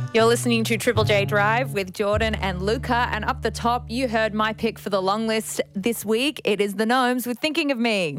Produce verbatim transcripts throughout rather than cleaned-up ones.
You're listening to Triple J Drive with Jordan and Luca. And up the top, you heard my pick for the long list this week. It is the Gnomes with Thinking of Me.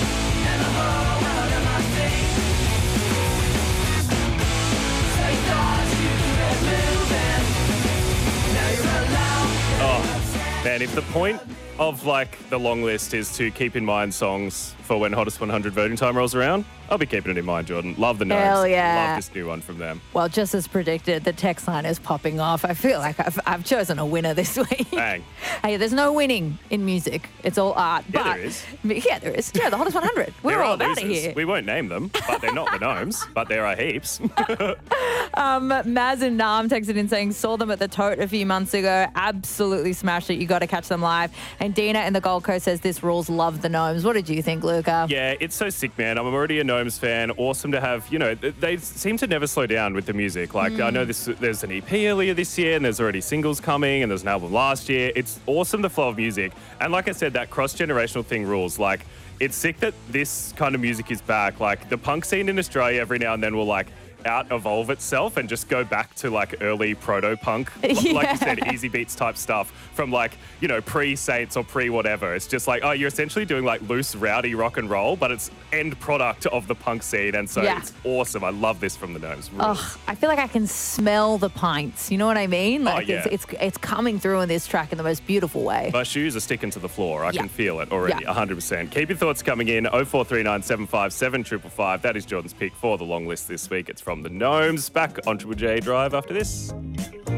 Oh, man, if the point of, like, the long list is to keep in mind songs for when Hottest one hundred voting time rolls around, I'll be keeping it in mind, Jordan. Love the Gnomes. Hell yeah. Love this new one from them. Well, just as predicted, the text line is popping off. I feel like I've, I've chosen a winner this week. Bang. Hey, there's no winning in music. It's all art. Yeah, but, there is. Yeah, there is. Yeah, the Hottest one hundred. We're There all are about it losers. here. We won't name them, but they're not the Gnomes, but there are heaps. Um, Maz and Nam texted in saying, saw them at the Tote a few months ago. Absolutely smashed it. You got to catch them live. And Dina in the Gold Coast says, this rules, love the Gnomes. What did you think, Luca? Yeah, it's so sick, man. I'm already a Gnomes fan. Awesome to have, you know, they seem to never slow down with the music. Like, mm. I know this, there's an E P earlier this year, and there's already singles coming, and there's an album last year. It's awesome, the flow of music. And like I said, that cross-generational thing rules. Like, it's sick that this kind of music is back. Like, the punk scene in Australia every now and then will, like, out-evolve itself and just go back to, like, early proto-punk, Yeah. like you said, easy beats type stuff from, like, you know, pre-Saints or pre-whatever. It's just like, oh, you're essentially doing, like, loose, rowdy rock and roll, but it's end product of the punk scene, and so Yeah. it's awesome. I love this from the Gnomes. Oh, I feel like I can smell the pints. You know what I mean? Like, Oh, yeah. it's, it's it's coming through in this track in the most beautiful way. My shoes are sticking to the floor. I Yeah. can feel it already, Yeah. one hundred percent. Keep your thoughts coming in, oh four three nine, seven five seven, five five five. That is Jordan's pick for the long list this week. It's from the Gnomes. Back on Triple J Drive after this.